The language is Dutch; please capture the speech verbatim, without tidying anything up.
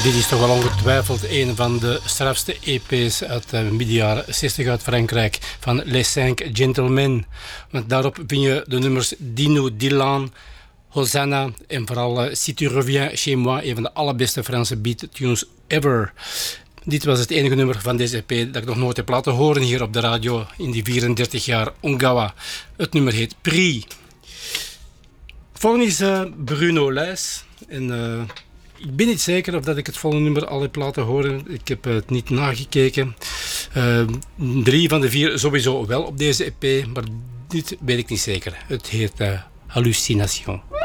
Dit is toch wel ongetwijfeld een van de strafste E P's uit de midden jaren zestig uit Frankrijk, van Les Cinq Gentlemen. Want daarop vind je de nummers Dino Dylan, Hosanna en vooral uh, Si tu reviens chez moi, een van de allerbeste Franse beat-tunes ever. Dit was het enige nummer van deze E P dat ik nog nooit heb laten horen hier op de radio in die vierendertig jaar Ongawa. Het nummer heet Prix. Volgende is uh, Bruno Leijs. En uh, ik ben niet zeker of dat ik het volgende nummer al heb laten horen. Ik heb het niet nagekeken. Uh, drie van de vier sowieso wel op deze E P, maar dit weet ik niet zeker. Het heet uh, Hallucination.